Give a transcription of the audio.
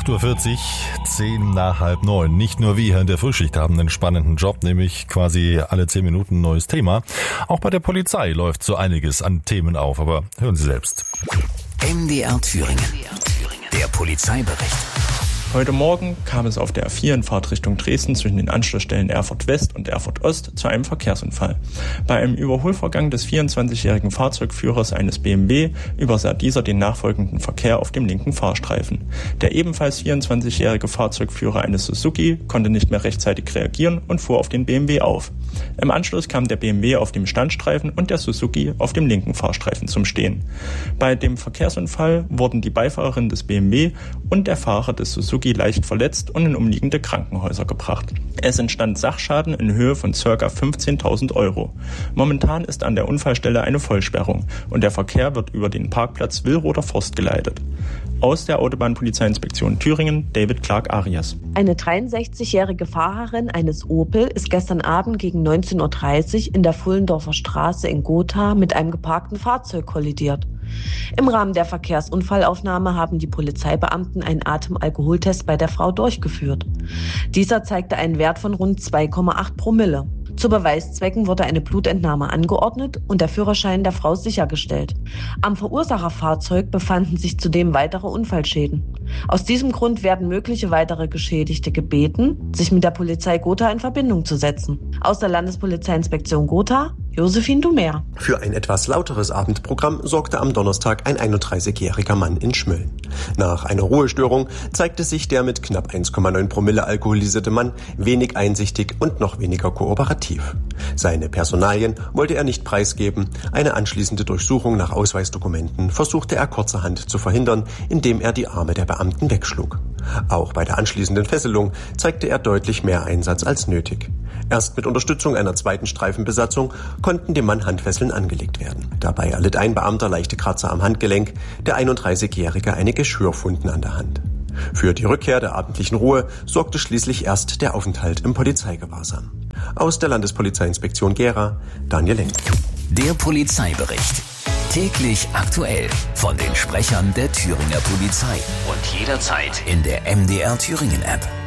8.40 Uhr, 10 nach halb 9. Nicht nur wir in der Frühschicht haben einen spannenden Job, nämlich quasi alle 10 Minuten ein neues Thema. Auch bei der Polizei läuft so einiges an Themen auf, aber hören Sie selbst. MDR Thüringen. Der Polizeibericht. Heute Morgen kam es auf der A4 in Fahrtrichtung Dresden zwischen den Anschlussstellen Erfurt West und Erfurt Ost zu einem Verkehrsunfall. Bei einem Überholvorgang des 24-jährigen Fahrzeugführers eines BMW übersah dieser den nachfolgenden Verkehr auf dem linken Fahrstreifen. Der ebenfalls 24-jährige Fahrzeugführer eines Suzuki konnte nicht mehr rechtzeitig reagieren und fuhr auf den BMW auf. Im Anschluss kam der BMW auf dem Standstreifen und der Suzuki auf dem linken Fahrstreifen zum Stehen. Bei dem Verkehrsunfall wurden die Beifahrerin des BMW und der Fahrer des Suzuki leicht verletzt und in umliegende Krankenhäuser gebracht. Es entstand Sachschaden in Höhe von ca. 15.000 Euro. Momentan ist an der Unfallstelle eine Vollsperrung und der Verkehr wird über den Parkplatz Willroder Forst geleitet. Aus der Autobahnpolizeiinspektion Thüringen, David Clark-Arias. Eine 63-jährige Fahrerin eines Opel ist gestern Abend gegen 19.30 Uhr in der Fullendorfer Straße in Gotha mit einem geparkten Fahrzeug kollidiert. Im Rahmen der Verkehrsunfallaufnahme haben die Polizeibeamten einen Atemalkoholtest bei der Frau durchgeführt. Dieser zeigte einen Wert von rund 2,8 Promille. Zu Beweiszwecken wurde eine Blutentnahme angeordnet und der Führerschein der Frau sichergestellt. Am Verursacherfahrzeug befanden sich zudem weitere Unfallschäden. Aus diesem Grund werden mögliche weitere Geschädigte gebeten, sich mit der Polizei Gotha in Verbindung zu setzen. Aus der Landespolizeiinspektion Gotha, Josephine Dumer. Für ein etwas lauteres Abendprogramm sorgte am Donnerstag ein 31-jähriger Mann in Schmölln. Nach einer Ruhestörung zeigte sich der mit knapp 1,9 Promille alkoholisierte Mann wenig einsichtig und noch weniger kooperativ. Seine Personalien wollte er nicht preisgeben. Eine anschließende Durchsuchung nach Ausweisdokumenten versuchte er kurzerhand zu verhindern, indem er die Arme der Beamten wegschlug. Auch bei der anschließenden Fesselung zeigte er deutlich mehr Einsatz als nötig. Erst mit Unterstützung einer zweiten Streifenbesatzung konnten dem Mann Handfesseln angelegt werden. Dabei erlitt ein Beamter leichte Kratzer am Handgelenk, der 31-Jährige einige Schürfwunden an der Hand. Für die Rückkehr der abendlichen Ruhe sorgte schließlich erst der Aufenthalt im Polizeigewahrsam. Aus der Landespolizeiinspektion Gera, Daniel Lenk. Der Polizeibericht. Täglich aktuell von den Sprechern der Thüringer Polizei und jederzeit in der MDR Thüringen App.